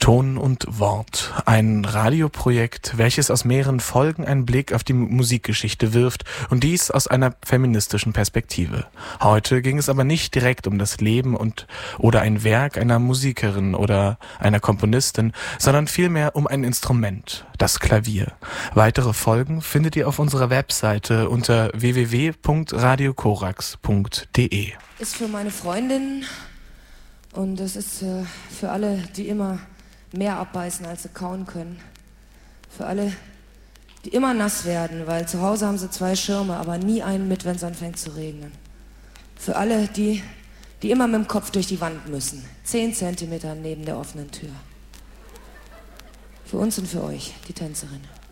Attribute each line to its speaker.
Speaker 1: Ton und Wort, ein Radioprojekt, welches aus mehreren Folgen einen Blick auf die Musikgeschichte wirft und dies aus einer feministischen Perspektive. Heute ging es aber nicht direkt um das Leben oder ein Werk einer Musikerin oder einer Komponistin, sondern vielmehr um ein Instrument, das Klavier. Weitere Folgen findet ihr auf unserer Webseite unter www.radiokorax.de.
Speaker 2: Ist für meine Freundin und es ist für alle, die immer mehr abbeißen, als sie kauen können. Für alle, die immer nass werden, weil zu Hause haben sie 2 Schirme, aber nie einen mit, wenn es anfängt zu regnen. Für alle, die immer mit dem Kopf durch die Wand müssen. 10 Zentimeter neben der offenen Tür. Für uns und für euch, die Tänzerin.